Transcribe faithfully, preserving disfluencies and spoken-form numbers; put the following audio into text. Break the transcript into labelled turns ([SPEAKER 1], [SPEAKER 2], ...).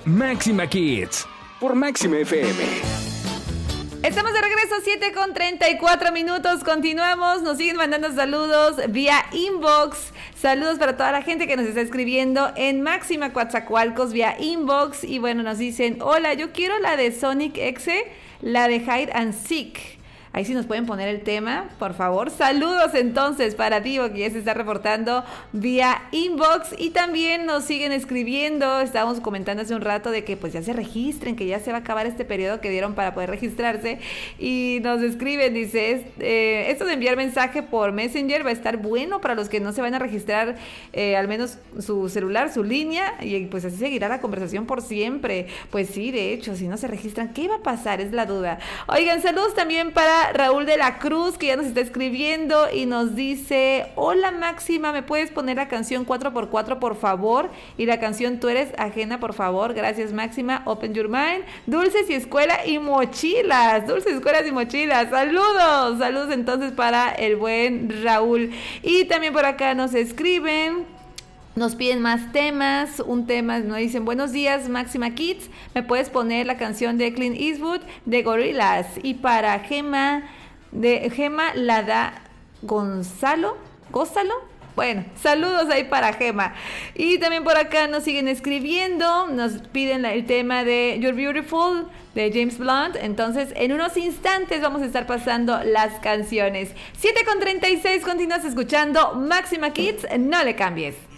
[SPEAKER 1] Máxima Kids por Máxima F M.
[SPEAKER 2] Estamos de regreso, siete con treinta y cuatro minutos. Continuamos, nos siguen mandando saludos vía inbox. Saludos para toda la gente que nos está escribiendo en Máxima Coatzacoalcos vía inbox. Y bueno, nos dicen: hola, yo quiero la de Sonic X, la de Hide and Seek. Ahí sí nos pueden poner el tema, por favor. Saludos entonces para Divo, que ya se está reportando vía inbox. Y también nos siguen escribiendo. Estábamos comentando hace un rato de que pues ya se registren, que ya se va a acabar este periodo que dieron para poder registrarse. Y nos escriben, dice, eh, esto de enviar mensaje por Messenger va a estar bueno para los que no se van a registrar, eh, al menos su celular, su línea. Y pues así seguirá la conversación por siempre. Pues sí, de hecho, si no se registran, ¿qué va a pasar? Es la duda. Oigan, saludos también para Raúl de la Cruz, que ya nos está escribiendo y nos dice: hola Máxima, ¿me puedes poner la canción cuatro por cuatro por favor? Y la canción Tú eres ajena, por favor. Gracias Máxima. Open your mind. Dulces y escuela y mochilas. Dulces, escuelas y mochilas. Saludos. Saludos entonces para el buen Raúl. Y también por acá nos escriben, nos piden más temas, un tema, nos dicen: buenos días Máxima Kids, ¿me puedes poner la canción de Clint Eastwood de Gorillaz? Y para Gema, de Gema Lada Gonzalo, Gózalo. Bueno, saludos ahí para Gema. Y también por acá nos siguen escribiendo, nos piden la, el tema de You're Beautiful de James Blunt. Entonces en unos instantes vamos a estar pasando las canciones. siete con treinta y seis, continúas escuchando Máxima Kids, no le cambies.